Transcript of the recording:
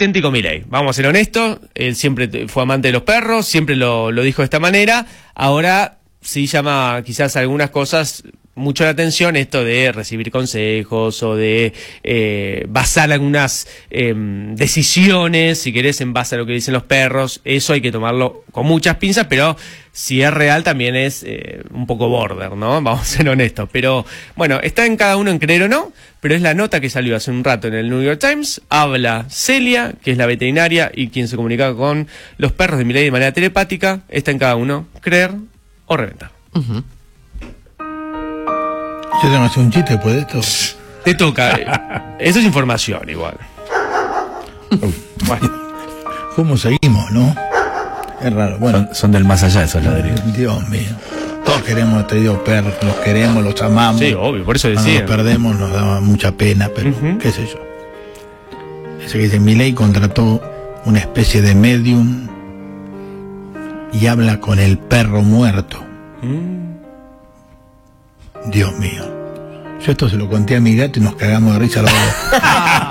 auténtico Milei. Vamos a ser honestos, él siempre fue amante de los perros, siempre lo dijo de esta manera. Ahora sí llama quizás algunas cosas mucho la atención, esto de recibir consejos o de basar algunas decisiones, si querés, en base a lo que dicen los perros. Eso hay que tomarlo con muchas pinzas, pero si es real también es un poco border, ¿no? Vamos a ser honestos. Pero bueno, está en cada uno en creer o no, pero es la nota que salió hace un rato en el New York Times. Habla Celia, que es la veterinaria y quien se comunicaba con los perros de Milei de manera telepática. Está en cada uno creer o reventar. Yo tengo que hacer un chiste después de esto. Te toca. Eso es información igual. Bueno. ¿Cómo seguimos, no? Es raro. Bueno, son del más allá esos ladrillos. Dios mío. Todos queremos tenido perros, los queremos, los amamos. Sí, obvio, por eso decía. Cuando los perdemos nos da mucha pena, pero qué sé yo. Ese que dice, Milei contrató una especie de medium y habla con el perro muerto. Dios mío. Yo esto se lo conté a mi gato y nos cagamos de risa los dos.